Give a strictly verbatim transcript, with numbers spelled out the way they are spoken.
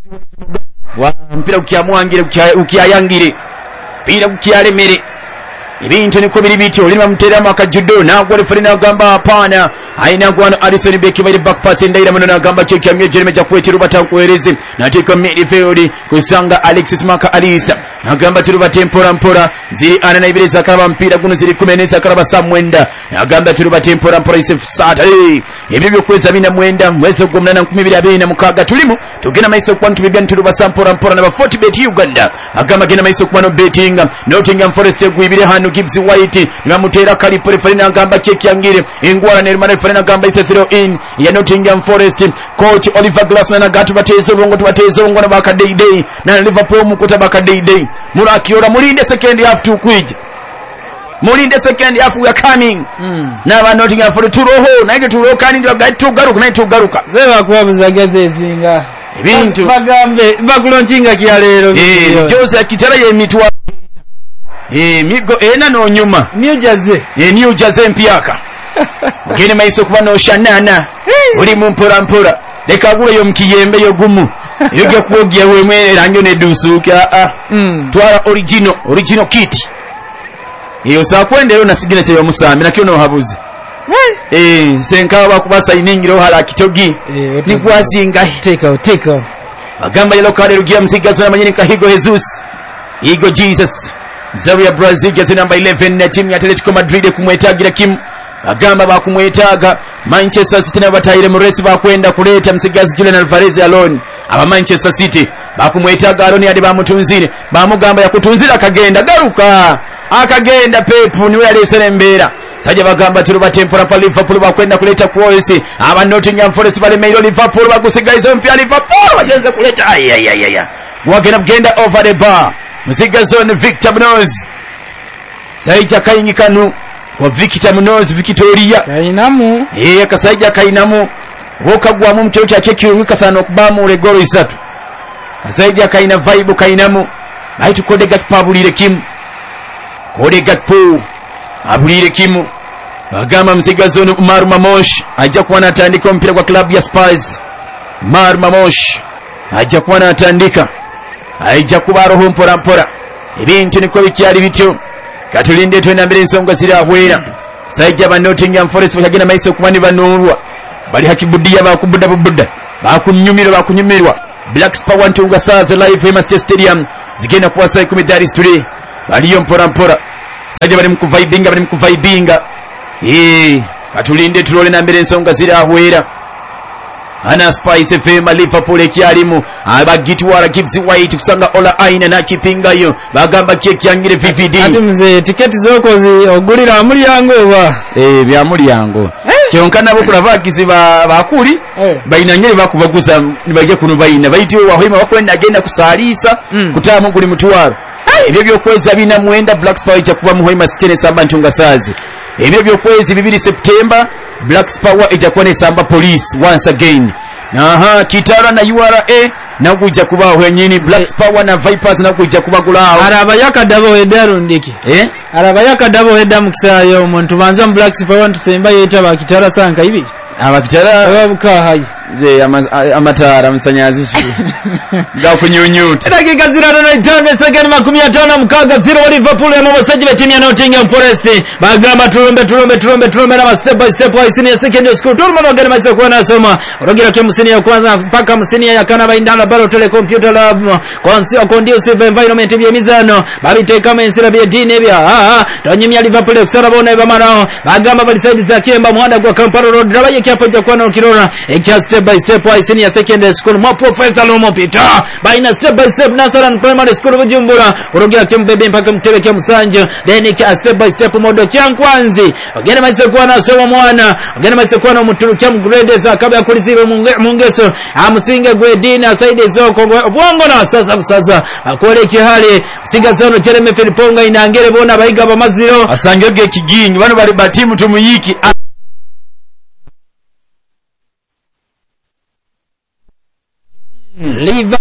wa mpira ukiamwangire ukiyayangire mpira ukiyalemere ibintu niko biri bityo lima mteramo akajudo nagwa referee nagamba hapana aina gwano Alisson Becker bali back pass ndaira muno nagamba cyo kyamye jereme cya kwetira batankuhereze nateka midfield kusanga Alexis Maka Alista nagamba tiruba tempora mpora ziri ana na ibireza karaba mpira guno ziri kumeneza karaba samwenda nagamba tiruba tempora mpora isef Saturday ibyo byo kweza bina mwenda mwezi gomnana nkumi bibiri abiri na mukaga tulimo tugena maiso kwa ntubibya tiruba sampora mpora na forty bet Uganda agamba gena maiso kwa no betting Nottingham Forest gwibire hanu Gibbs White ngamutera kalipo referee nagamba cheki yangire ingwara ne referee nagamba ise zero in ya Nottingham Forest coach Oliver Glasner na gatu batezo bongo tubatezo ngo na baka day day na Liverpool mukuta baka day day murakiora mulinde second half to quid mulinde second half we are coming mm. na ba Nottingham Forest turoho na ige turoho kandi ndio gatu garuka na tugaruka zeba kubabuza gezezinga ibintu bagambe bakuloncinga kyalero eh Jose kitara ye mitwa eh migo ena no nyuma New Jersey eh New Jersey mpiaka ngene maiso kuba no shanana uri mumpora mpora leka gure yo mkiyembe yo gumu yoge kuogia wemwe ranyo ne dusuka ah mm. twara original original kit iyo sa kwendero na sigina cyo musambi nakyo no habuzi eh senka bakuba signing hala kitogi eh, ni kwazinga take out take out agamba yelo kale rugia msigazo na manyini kahigo Jesus Igo Jesus Zaria Brazil jezi namba eleven na timu ya Atletico Madrid kumwetagira Kim agamba bakumwetaga Manchester City na batayire mu race bakwenda kuleta msigazi Julian Alvarez alone aba Manchester City bakumwetaga alone adi bamutunzire bamugamba yakutunzira akagenda garuka akagenda Pepu niwe aliserembera saje bagamba tiruba tempora pa Liverpool bakwenda kuleta kuosi aba Nottingham Forest bale mailo Liverpool bakusigaiza mpya Liverpool wajenze kuleta ay ay ay ay wagenda mgenda over the bar Mzigazone Victor Munoz Saija Kayingikanu wa Victor Munoz Victoria Kainamu eh kasaija Kainamu wokagwa mu mtyo kya kekiru kasano kubamu regoro isatu kasaija Kaina vibe Kainamu baitu kodega pabulire Kim kodega po abulire Kim bagamba Mzigazone Umar Mamosh ajja kuwa natandika mpira kwa klabu ya Spurs Umar Mamosh ajja kuwa natandika aija kubaroho mpora mpora ibintu niko bikyali bityo katulinde twena mbere nsonga zira ahwera saija ba Nottingham Forest bakagina maiso kubani banurwa bali hakibudia bakubuda bubuda bakunyumira bakunyumirwa Black Spur one two gasaze live Manchester Stadium zigenda kuwa sai kumi Dar es Salaam baliyo mpora mpora saija bali mkuvibinga bali mkuvibinga eh katulinde tulole na mbere nsonga zira ahwera ana Spice F M Liverpool ekyalimu abagitwara Gibbs White kusanga ola aina na chipingayo bagamba keki yangire V V D ati mze tiketi zoko zi ogulira amulyango oba eh bya mulyango kyonka nabo kulabagizi ba bakuli hey. baina nyeri bakubaguza nibaje kuno baina baitiwe wahima bakwenda agenda kusalisa mm. kutamu kuli mutwaro ebyo hey. byokweza bina mwenda Black Spur cha kuba muhima sitene samba ntunga sazi ebyo byokwezi bibiri September Black Spur ejakuwa ne samba police once again aha Kitara na U R A nakuja kuba wenyini Black Spur na Vipers nakuja kuba kulao araba yakadabo edaro ndiki eh araba yakadabo eda mukisayo omuntu banza Black Spur tusemba yeta ba Kitara sanka ibi aba Kitara ababuka hayi je amatara msanyazi ga kunyunyuta dakika zero na tano second makumi atano mkaga zero wa Liverpool ya mabasaji wa timu ya Nottingham Forest bagamba tulombe tulombe tulombe tulombe na step by step wa senior secondary school tulombe na gari macho kwa nasoma rogira kwa msini ya kwanza mpaka msini ya Kanaba Indala Baro Tele Computer Lab conducive environment ya mizano bali take kama insira bya dine bya ah tanyimi ya Liverpool kusara bona ibamana bagamba bali side za Kemba muhanda kwa Kampala Road rabaye kiapo cha kwa na kirona step by step wa senior secondary school mo professor Lomo Peter baina step by step Nasaran primary school Bujumbura urogia kimbebe mpaka mtebe kia Musanje then kia step by step modo kia Nkwanzi ogene maise kuwa na soma mwana ogene maise kuwa na muturu kia mgrade za kabla kulizibe munge, mungeso amusinge gwedini asaide zoko buongo na sasa sasa akole kihali singa zono Jeremy Filiponga inangere bona baiga bamaziro asangoge kiginyi bano bali batimu tumuyiki Liverpool